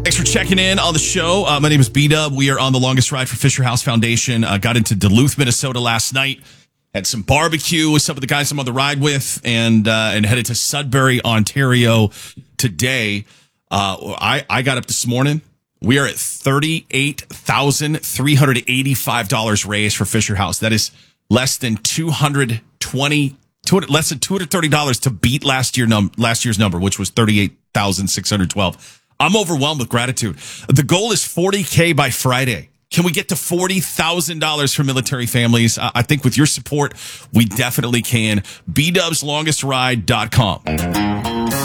Thanks for checking in on the show. My name is B-Dub. We are on the longest ride for Fisher House Foundation. Got into Duluth, Minnesota last night. Had some barbecue with some of the guys I'm on the ride with, and headed to Sudbury, Ontario today. I got up this morning. We are at $38,385 raised for Fisher House. That is less than $230 to beat last year's number, which was $38,612. I'm overwhelmed with gratitude. The goal is $40K by Friday. Can we get to $40,000 for military families? I think with your support, we definitely can. BDubsLongestRide.com.